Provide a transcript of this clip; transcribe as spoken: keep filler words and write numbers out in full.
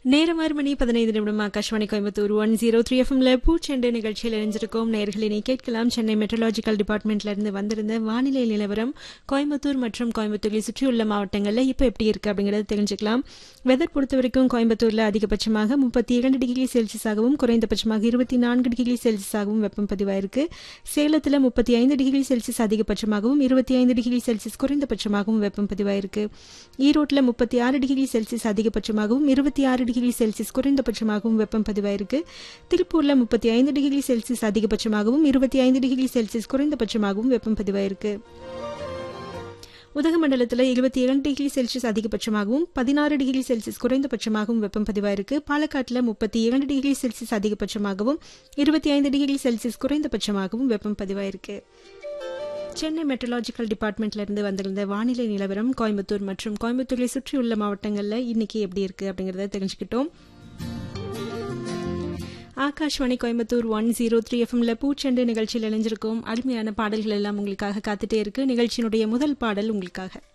நேரம் ஆறு மணி பதினைந்து நிமிடம் Akashvani Coimbatore one zero three எஃப்எம்ல பூச்செண்டு நிகழ்ச்சியில் இணைஞ்சிருக்கோம். நேயர்களை நீ கேட்கலாம். சென்னை மெட்ரலாஜிக்கல் டிபார்ட்மெண்ட்ல இருந்து வந்திருந்த வானிலை நிலவரம் கோயம்புத்தூர் மற்றும் கோயம்புத்தூரை சுற்றியுள்ள மாவட்டங்களில் இப்போ எப்படி இருக்கு அப்படிங்கறத தெரிஞ்சுக்கலாம். வெதர் பொறுத்த வரைக்கும் கோயம்புத்தூர்ல அதிகபட்சமாக முப்பத்தி இரண்டு டிகிரி செல்சியஸாகவும் குறைந்தபட்சமாக இருபத்தி நான்கு டிகிரி செல்சியஸாகவும் வெப்பம் பதிவாயிருக்கு. சேலத்தில் முப்பத்தி ஐந்து டிகிரி செல்சியஸ் அதிகபட்சமாகவும் இருபத்தி ஐந்து டிகிரி செல்சியஸ் குறைந்தபட்சமாகவும் வெப்பம் பதிவாயிருக்கு. ஈரோட்டில் முப்பத்தி ஆறு டிகிரி செல்சியஸ் அதிகபட்சமாகவும் இருபத்தி ஆறு டிகிரி செல்சியஸ் குறைந்தபட்சமாகவும் வெப்பம் பதிவாயிருக்கு. திருப்பூர்ல முப்பத்தி ஐந்து டிகிரி செல்சியஸ் அதிகபட்சமாகவும் இருபத்தி ஐந்து டிகிரி செல்சியஸ் குறைந்தபட்சமாகவும் வெப்பம் பதிவாயிருக்கு. உதகமண்டலத்தில் இருபத்தி இரண்டு டிகிரி செல்சியஸ் அதிகபட்சமாகவும் பதினாறு டிகிரி செல்சியஸ் குறைந்தபட்சமாகவும் வெப்பம் பதிவாயிருக்கு. பாலக்காட்டில் முப்பத்தி இரண்டு டிகிரி செல்சியஸ் அதிகபட்சமாகவும் இருபத்தி ஐந்து டிகிரி செல்சியஸ் குறைந்தபட்சமாகவும் வெப்பம் பதிவாயிருக்கு. சென்னை மெட்ரலாஜிக்கல் டிபார்ட்மெண்ட்ல இருந்து வந்திருந்த வானிலை நிலவரம் கோயம்புத்தூர் மற்றும் கோயம்புத்தூரை சுற்றியுள்ள மாவட்டங்களில் இன்னைக்கு எப்படி இருக்கு அப்படிங்கறத தெரிஞ்சுக்கிட்டோம். Akashvani Coimbatore one zero three எஃப்எம்ல பூச்செண்டு நிகழ்ச்சியில் இணைஞ்சிருக்கோம். அருமையான பாடல்கள் எல்லாம் உங்களுக்காக காத்துட்டே இருக்கு. நிகழ்ச்சியினுடைய முதல் பாடல் உங்களுக்காக.